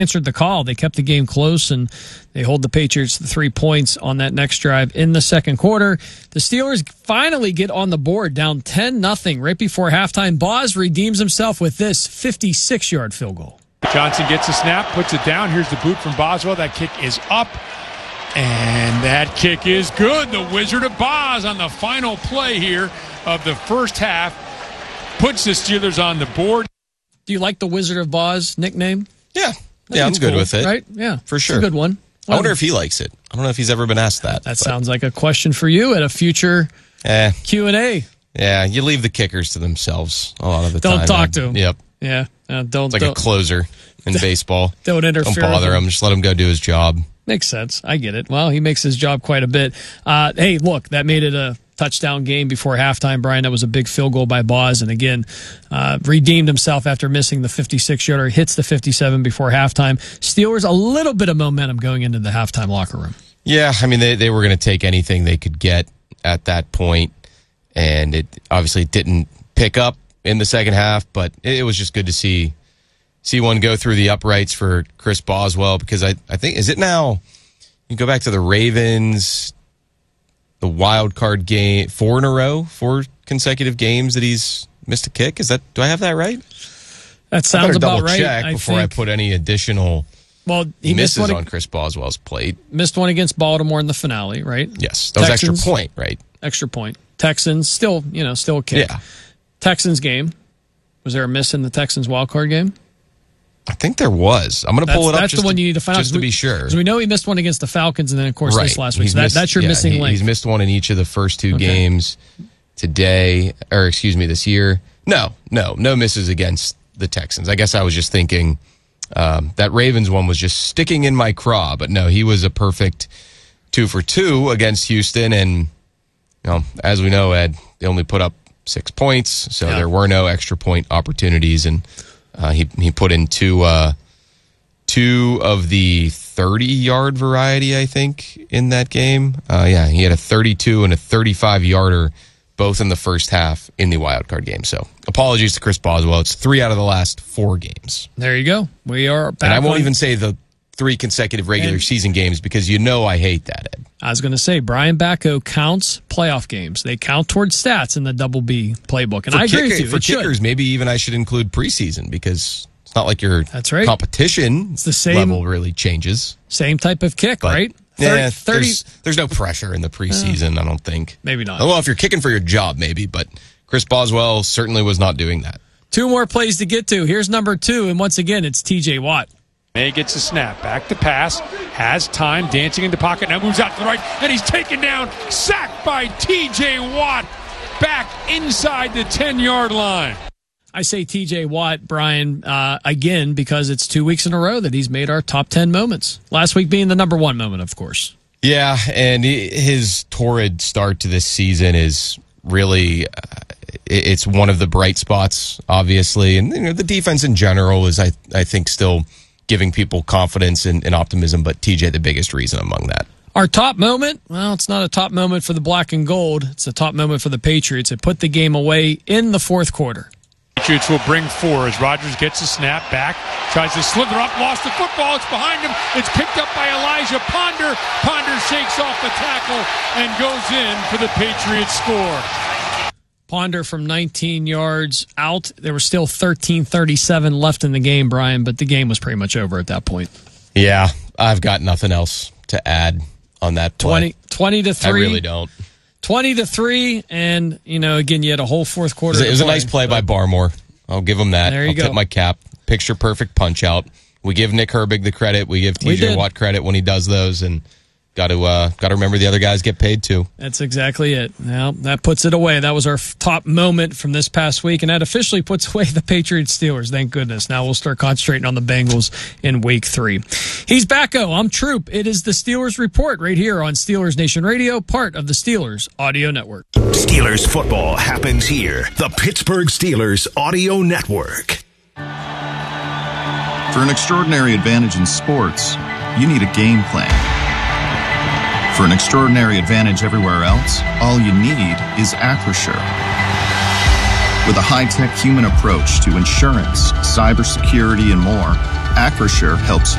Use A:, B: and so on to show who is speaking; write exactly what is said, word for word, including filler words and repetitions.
A: answered the call. They kept the game close, and they hold the Patriots to three points on that next drive in the second quarter. The Steelers finally get on the board, down ten nothing right before halftime. Boz redeems himself with this fifty-six-yard field goal.
B: Johnson gets a snap, puts it down. Here's the boot from Boswell. That kick is up, and that kick is good. The Wizard of Boz on the final play here of the first half puts the Steelers on the board.
A: Do you like the Wizard of Boz nickname?
C: Yeah. Yeah, I'm good
A: cool,
C: with it.
A: Right? Yeah.
C: For sure.
A: It's a good one.
C: I wonder if he likes it. I don't know if he's ever been asked that.
A: That but. sounds like a question for you at a future
C: eh.
A: Q and A.
C: Yeah, you leave the kickers to themselves a lot of the
A: don't
C: time.
A: Don't talk to them.
C: Yep.
A: Yeah. Uh, don't.
C: It's like
A: don't,
C: a closer in baseball.
A: Don't interfere.
C: Don't bother him. Just let him go do his job.
A: Makes sense. I get it. Well, he makes his job quite a bit. Uh, hey, look, that made it a touchdown game before halftime, Brian. That was a big field goal by Boz, and again, uh, redeemed himself after missing the fifty-six-yarder, hits the fifty-seven before halftime. Steelers, a little bit of momentum going into the halftime locker room.
C: Yeah, I mean, they, they were going to take anything they could get at that point, and it obviously didn't pick up in the second half, but it, it was just good to see see one go through the uprights for Chris Boswell, because I, I think, is it now, you go back to the Ravens, the wild card game, four in a row, four consecutive games that he's missed a kick. Is that, do I have that right?
A: That sounds about
C: double
A: right.
C: Check
A: I
C: before
A: think.
C: I put any additional
A: well, he
C: misses
A: missed one,
C: on Chris Boswell's plate.
A: Missed one against Baltimore in the finale, right?
C: Yes, that
A: Texans,
C: was extra point, right?
A: Extra point. Texans, still, you know, still a kick.
C: Yeah.
A: Texans game. Was there a miss in the Texans wild card game?
C: I think there was. I'm going to pull it up.
A: That's
C: just
A: the one
C: to,
A: you need to find
C: just
A: out.
C: to be sure.
A: Because we know he missed one against the Falcons, and then, of course,
C: right.
A: this last week.
C: He's
A: So that,
C: missed,
A: that's your
C: yeah,
A: missing
C: he,
A: link.
C: He's missed one in each of the first two
A: okay.
C: games today, or excuse me, this year. No, no, no misses against the Texans. I guess I was just thinking um, that Ravens one was just sticking in my craw, but no, he was a perfect two for two against Houston, and you know, as we know, Ed, they only put up six points, so yeah. there were no extra point opportunities, and uh, he he put in two uh, two of the thirty-yard variety, I think, in that game. Uh, yeah, he had a thirty-two and a thirty-five-yarder, both in the first half in the wild card game. So apologies to Chris Boswell. It's three out of the last four games.
A: There you go. We are back.
C: And I won't
A: on...
C: even say the three consecutive regular and season games, because you know I hate that, Ed.
A: I was going to say, Brian Bacco counts playoff games. They count towards stats in the Double B playbook. And
C: for
A: I agree
C: kicker,
A: with you.
C: For
A: it
C: kickers,
A: should.
C: maybe even I should include preseason, because it's not like your
A: That's right.
C: competition
A: it's the same,
C: level really changes.
A: Same type of kick,
C: but,
A: right?
C: Yeah,
A: thirty,
C: there's, there's no pressure in the preseason, uh, I don't think.
A: Maybe not.
C: Well, if you're kicking for your job, maybe, but Chris Boswell certainly was not doing that.
A: Two more plays to get to. Here's number two, and once again, it's T J Watt.
B: May gets a snap, back to pass, has time, dancing in the pocket, now moves out to the right, and he's taken down, sacked by T J Watt, back inside the ten-yard line.
A: I say T J Watt, Brian, uh, again, because it's two weeks in a row that he's made our top ten moments. Last week being the number one moment, of course.
C: Yeah, and his torrid start to this season is really, uh, it's one of the bright spots, obviously. And you know, the defense in general is, I, I think, still giving people confidence and, and optimism, but T J the biggest reason among that.
A: Our top moment, well, it's not a top moment for the black and gold. It's a top moment for the Patriots. It put the game away in the fourth quarter.
B: Patriots will bring four as Rodgers gets a snap back, tries to slither up, lost the football. It's behind him. It's picked up by Elijah Ponder. Ponder shakes off the tackle and goes in for the Patriots score.
A: Ponder from nineteen yards out. There was still thirteen thirty-seven left in the game, Brian, but the game was pretty much over at that point.
C: Yeah, I've got nothing else to add on that play.
A: twenty, twenty to three.
C: I really don't.
A: twenty to three, and, you know, again, you had a whole fourth quarter.
C: It was, it was a nice play by Barmore. I'll give him that.
A: There you
C: I'll
A: go.
C: tip my cap. Picture perfect punch out. We give Nick Herbig the credit. We give T J Watt credit when he does those, and got to uh, got to remember the other guys get paid too.
A: That's exactly it. Now that puts it away. That was our f- top moment from this past week, and that officially puts away the Patriots Steelers. Thank goodness. Now we'll start concentrating on the Bengals in week three. He's Bacco. I'm Troop. It is the Steelers Report right here on Steelers Nation Radio, part of the Steelers Audio Network.
D: Steelers football happens here. The Pittsburgh Steelers Audio Network.
E: For an extraordinary advantage in sports, you need a game plan. For an extraordinary advantage everywhere else, all you need is Acrisure. With a high-tech human approach to insurance, cybersecurity, and more, Acrisure helps